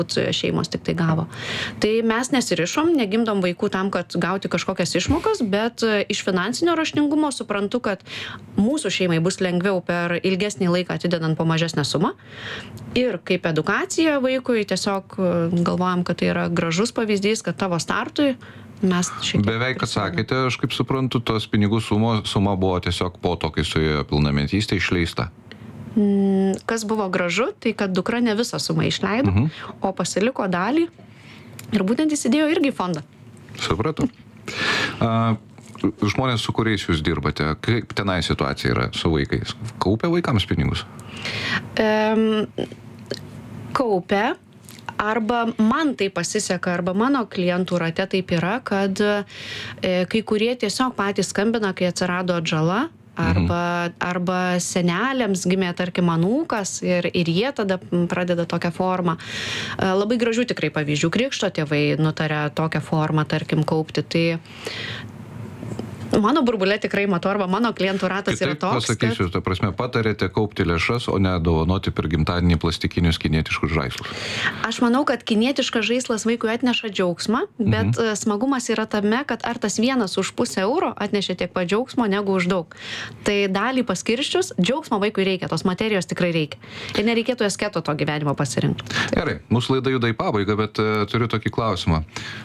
šeimos tik tai gavo. Tai mes nesirišom, negimdom vaikų tam, kad gauti kažkokias išmokas, bet iš finansinio raštingumo suprantu, kad mūsų šeimai bus lengviau per ilgesnį laiką atidedant po mažesnę sumą. Ir kaip edukacija vaikui tiesiog galvojam, kad tai yra gražus pavyzdys, kad tavo startui mes šiek tiek... Beveik atsakėte, aš kaip suprantu, tos pinigų suma buvo tiesiog po to, kai suėjo pilnametystė išleista. Kas buvo gražu, tai kad dukra ne visą sumą išleido, o pasiliko dalį ir būtent įsidėjo irgi į fondą. Supratau. Žmonės, su kuriais jūs dirbate, kaip tenai situacija yra su vaikais? Kaupia vaikams pinigus? Kaupia. Arba man tai pasiseka, arba mano klientų rate taip yra, kad kai kurie tiesiog patys skambina, kai atsirado atžala, arba seneliams gimė, tarkim, anūkas ir jie tada pradeda tokią formą. Labai gražių tikrai pavyzdžių. Krikšto tėvai nutarė tokią formą, tarkim, kaupti. Tai mano burbulė tikrai matau, arba mano klientų ratas yra toks. Pasakysiu, ta prasme, patarėte kaupti lėšas, o ne dovanoti per gimtadienį plastikinius kinietiškus žaislus. Aš manau, kad kinietiškas žaislas vaikui atneša džiaugsmą, bet smagumas yra tame, kad ar tas vienas už €1 atnešė tiek pat džiaugsmo negu už daug. Tai dalį paskirščius, džiaugsmo vaikui reikia, tos materijos tikrai reikia. Ir nereikėtų esketo to gyvenimo pasirinkti. Gerai, mūsų laida juda į pabaigą, bet turiu tokį klausimą.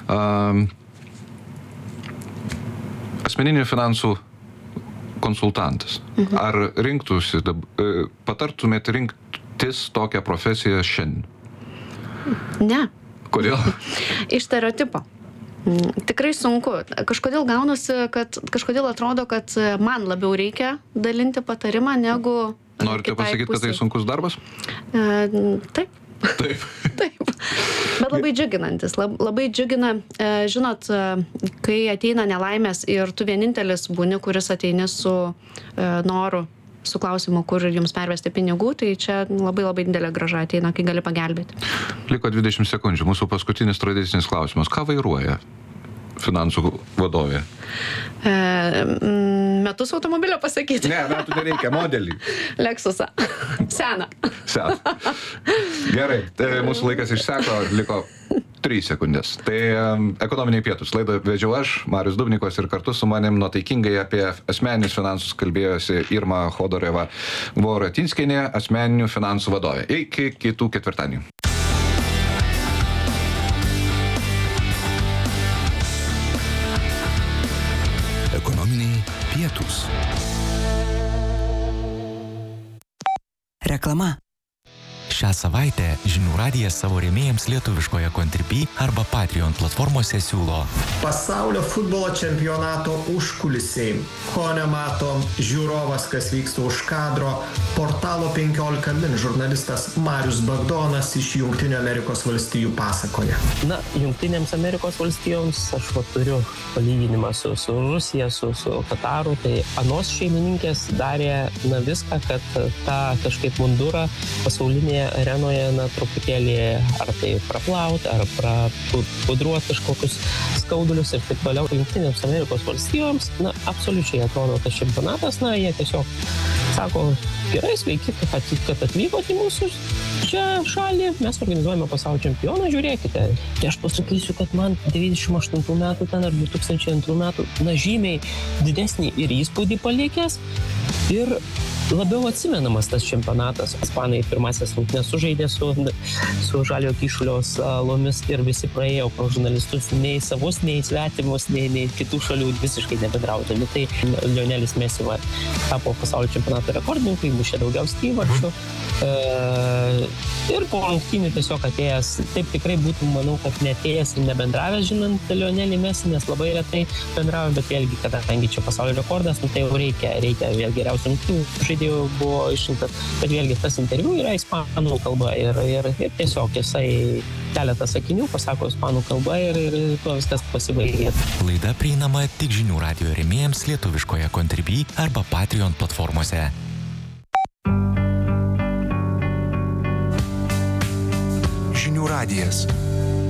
Asmeninių finansų konsultantas. Ar rinktųsi, patartumėte rinktis tokią profesiją šiandien? Ne. Kodėl? Iš stereotipo. Tikrai sunku. Kažkodėl gaunasi, kad kažkodėl atrodo, kad man labiau reikia dalinti patarimą negu Norite pasakyti, kad tai sunkus darbas? Taip. Taip. Taip. Bet labai džiuginantis. Labai džiugina, žinot, kai ateina nelaimės ir tu vienintelis būni, kuris ateini su noru, su klausimu, kur jums pervesti pinigų, tai čia labai didelė grąža ateina, kai gali pagelbėti. Liko 20 sekundžių. Mūsų paskutinis tradicinis klausimas. Ką vairuoja finansų vadovė? Metus automobilio pasakyti. Ne, metų nereikia, modelį. Lexusą. Seną. Gerai, tai mūsų laikas išseko, liko 3 sekundės. Tai ekonominiai pietūs. Laidą vedžiau aš, Marius Dubnikovas, ir kartu su manim nuotaikingai apie asmeninius finansus kalbėjosi Irma Chodoreva Voratinskienė, asmeninių finansų vadovė. Iki kitų ketvirtadienių. Ekonominiai pietūs. Reklama. Šią savaitę Žinių radijas savo rėmėjams lietuviškoje Contribui arba Patreon platformose siūlo pasaulio futbolo čempionato užkulisiai. Ko nemato žiūrovas, kas vyksta už kadro, portalo 15 min žurnalistas Marius Bagdonas iš Jungtinių Amerikos valstijų pasakoja. Na, Jungtinėms Amerikos valstijoms aš turiu palyginimą su Rusija, su Kataru, tai anos šeimininkės darė viską, kad tą kažkaip mundurą pasaulinėje arenoje truputėlį ar tai praplauti, ar pudruoti kažkokius skaudulius ir taip toliau. Jungtinėms Amerikos valstijoms, absoliučiai atrodo tas čempionatas, jie tiesiog sako, gerai, sveiki, kad atvykote į mūsų čia šalį, mes organizuojame pasaulio čempioną, žiūrėkite. Tai aš pasakysiu, kad man 98 metų ten ar 2002 metų, žymiai didesnį ir įspūdį palikęs ir labiau atsimenamas tas čempionatas. Ispanai pirmasis rungtynes sužaidė su Žaliojo Kyšulio salomis ir visi praėjo pro žurnalistus, nei savus, nei svetimus, nei kitų šalių visiškai nebedraudami. Tai Lionelis Messi tapo pasaulio čempionato rekordininku, įmušė daugiausiai įvarčių. Ir po rungtynių tiesiog atėjęs, taip tikrai būtų, manau, kad neatėjęs ir nebendravęs, žinant Lionelį Messi, nes labai retai bendravo, bet vėlgi, kadangi čia pasaulio rekordas, tai jau reikia vėl geriausių rungtynių žaidėjų buvo išrinktas, bet vėlgi tas interviu yra ispanų kalba ir tiesiog jisai keletą sakinių pasako ispanų kalba ir tuo viskas pasibaigė. Laida prieinama tik Žinių radijo rėmėjams lietuviškoje Contribui arba Patreon platformose. Žinių radijas.